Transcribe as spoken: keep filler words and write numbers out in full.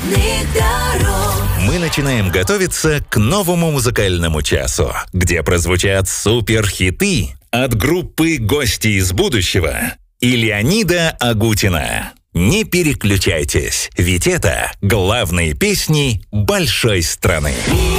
Мы начинаем готовиться к новому музыкальному часу, где прозвучат суперхиты от группы «Гости из будущего» и Леонида Агутина. Не переключайтесь, ведь это главные песни большой страны.